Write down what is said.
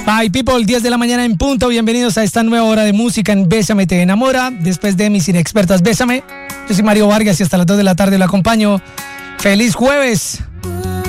Bye people, 10 de la mañana en punto. Bienvenidos a esta nueva hora de música en Bésame Te Enamora. Después de mis inexpertas Bésame, yo soy Mario Vargas y hasta las 2 de la tarde lo acompaño. ¡Feliz jueves!